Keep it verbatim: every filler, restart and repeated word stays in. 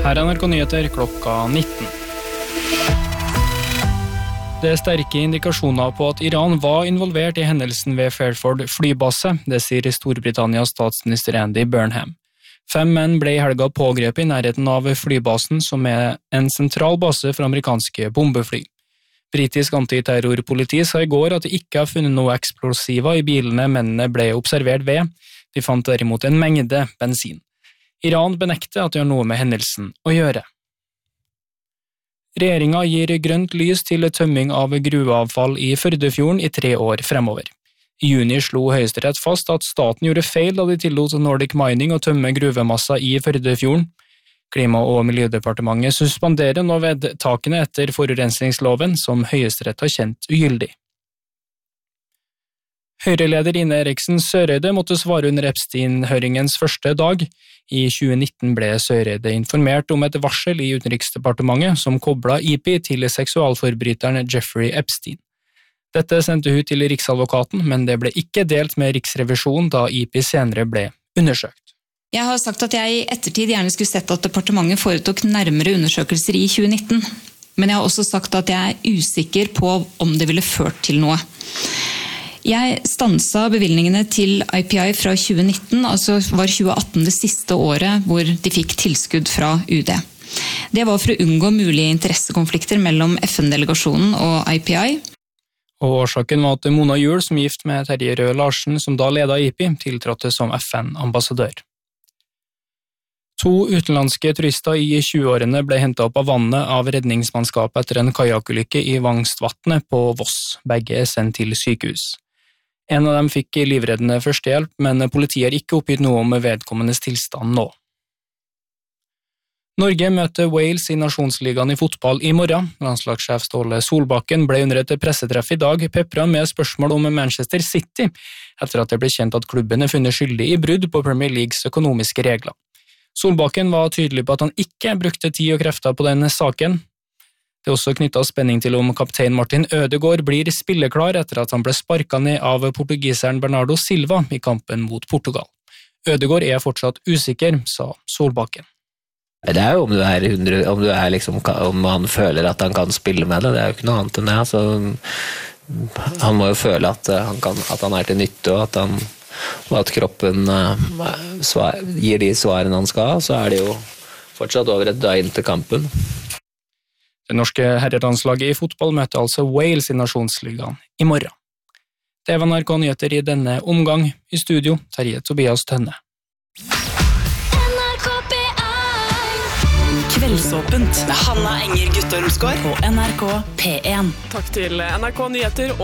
Her er N R K Nyheter klokka nitten. Det er sterke indikasjoner på at Iran var involvert i hendelsen ved Fairford flybase, det sier Storbritannias statsminister Andy Burnham. Fem menn ble i helga pågrepet i nærheten av flybasen, som er en sentral base for amerikanske bombefly. Britisk antiterrorpoliti sa i går at de ikke har funnet noe eksplosiva i bilene mennene ble observert ved. De fant derimot en mengde bensin. Iran benekter at det har noe med hendelsen å gjøre. Regjeringen gir grønt lys til tømming av gruveavfall i Førdefjorden i tre år fremover. I juni slo Høyesterett fast at staten gjorde feil da de tillot Nordic Mining å tømme gruvemassa i Førdefjorden. Klima- og miljødepartementet suspenderer nå vedtakene etter forurensningsloven som Høyesterett har kjent ugyldig. Høyre-leder Ine Eriksen Søreide måtte svare under Epstein-høringens første dag. I tjue nitten ble Søreide informert om et varsel i Utenriksdepartementet som koblet I P I til seksualforbryteren Jeffrey Epstein. Dette sendte hun til Riksadvokaten, men det ble ikke delt med Riksrevisjonen da I P I senere ble undersøkt. Jeg har sagt at jeg i ettertid gjerne skulle sett at departementet foretok nærmere undersøkelser i tjue nitten, men jeg har også sagt at jeg er usikker på om det ville ført til noe. Jeg stansa bevilgningene til I P I fra tjue nitten, altså var tjue atten det siste året hvor de fikk tilskudd fra U D. Det var for å unngå mulige interessekonflikter mellom F N-delegasjonen og I P I. Og årsaken var at Mona Juel, som gift med Terje Røe Larsen, som da ledet I P I, tiltrådte som F N-ambassadør. To utenlandske turister i tjueårene ble hentet opp av vannet av redningsmannskapet etter en kajakulykke i Vangstvatnet på Voss. Begge er sendt til sykehus. En av dem fikk livreddende førstehjelp, men politiet har ikke oppgitt noe om vedkommendes tilstand nå. Norge møter Wales i Nasjonsligaen i fotball i morgen. Landslagssjef Ståle Solbakken ble under et pressetreff i dag pepret med spørsmål om Manchester City, etter at det ble kjent at klubben er funnet skyldig i brudd på Premier Leagues økonomiske regler. Solbakken var tydelig på at han ikke brukte tid og krefter på denne saken. Det er også knyttet spenning til om kaptein Martin Ødegaard blir spilleklar etter at han ble sparket ned av portugiseren Bernardo Silva i kampen mot Portugal. Ødegaard er fortsatt usikker, sa Solbakken. Det er jo om du er, hundre, om, du er liksom, om han føler at han kan spille med det, det er jo ikke noe annet enn det. Altså, han må jo føle at han, kan, at han er til nytte, og at, han, og at kroppen uh, svar, gir de svarene han skal, så er det jo fortsatt over et døgn til kampen. Det norske herrelandslaget i fotball møter altså Wales i Nasjonsligaen i morgen. Det var N R K Nyheter i denne omgang. I studio, Terje Tobias Tønne. N R K P én Kveldsåpent med Hanna Enger Guttormsgaard på N R K P én. Takk til N R K Nyheter og